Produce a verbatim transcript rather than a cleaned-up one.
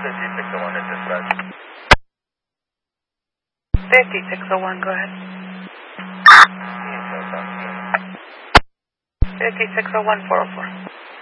fifty-six oh one at dispatch. fifty-six oh one, go ahead. fifty-six oh one, four oh four.